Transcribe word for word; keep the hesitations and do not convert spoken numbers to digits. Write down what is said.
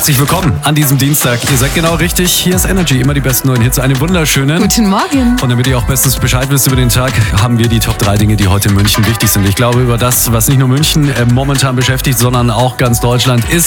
Herzlich willkommen an diesem Dienstag. Ihr seid genau richtig. Hier ist Energy, immer die besten neuen Hits. Einen wunderschönen Guten Morgen. Und damit ihr auch bestens Bescheid wisst über den Tag, haben wir die Top drei Dinge, die heute in München wichtig sind. Ich glaube, über das, was nicht nur München äh, momentan beschäftigt, sondern auch ganz Deutschland, ist